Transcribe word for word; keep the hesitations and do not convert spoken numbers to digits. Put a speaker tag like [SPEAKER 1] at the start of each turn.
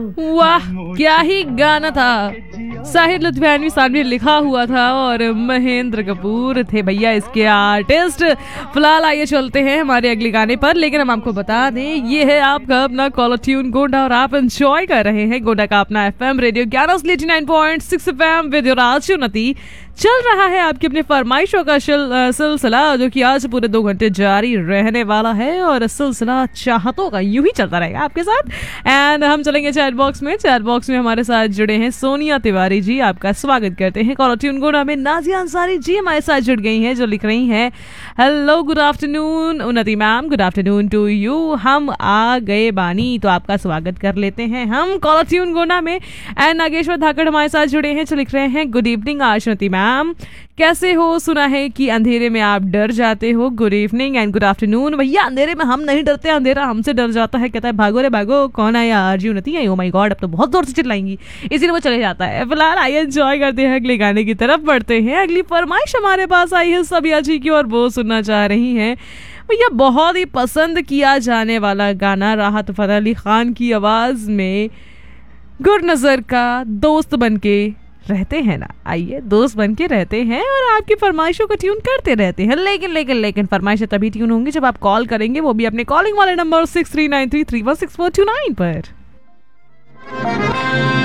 [SPEAKER 1] वाह क्या ही गाना था। साहिर लुधियानवी साहब ने लिखा हुआ था और महेंद्र कपूर थे भैया इसके आर्टिस्ट। फिलहाल आइए चलते हैं हमारे अगले गाने पर, लेकिन हम आपको बता दें ये है आपका अपना कॉलर ट्यून गोंडा और आप एंजॉय कर रहे हैं गोंडा का अपना एफएम रेडियो ग्यारह nine point six FM with your RJ उन्नति। चल रहा है आपके अपने फरमाइशों का सिलसिला जो कि आज पूरे दो घंटे जारी रहने वाला है और सिलसिला चाहतों का यूं ही चलता रहेगा आपके साथ। एंड हम चलेंगे चैट बॉक्स में। चैट बॉक्स में हमारे साथ जुड़े हैं सोनिया तिवारी जी, आपका स्वागत करते हैं। कॉलर ट्यून गोंडा में नाजिया अंसारी जी हमारे साथ जुड़ गई हैं जो लिख रही हैं हेलो गुड आफ्टरनून उन्नति ma'am, good afternoon to you. हम आ गए बानी तो आपका स्वागत कर लेते हैं हम कॉलर ट्यून गोंडा में। एंड नागेश्वर धाकड़ हमारे साथ जुड़े हैं जो लिख रहे हैं गुड इवनिंग आशुति मैम, कैसे हो? सुना है कि अंधेरे में आप डर जाते हो। Good evening and good afternoon. भैया अंधेरे में हम नहीं डरते, अंधेरा हमसे डर जाता है। कहता है भागो रे भागो, कौन आया? आरजी उन्नति है। ओ माय गॉड, अब तो बहुत जोर से चिल्लाएंगी, इसीलिए वो चले जाता है। फिलहाल आइए एंजॉय करते हैं, अगले गाने की तरफ बढ़ते हैं। अगली फरमाइश हमारे पास आई है सबिया जी की और वो सुनना चाह रही हैं भैया बहुत ही पसंद किया जाने वाला गाना राहत फतेह अली खान की आवाज में गुरनजर का दोस्त बनके रहते हैं ना। आइए दोस्त बन के रहते हैं और आपकी फरमाइशों को ट्यून करते रहते हैं, लेकिन लेकिन लेकिन फरमाइशें तभी ट्यून होंगी जब आप कॉल करेंगे, वो भी अपने कॉलिंग वाले number six three nine three three one six four to nine पर।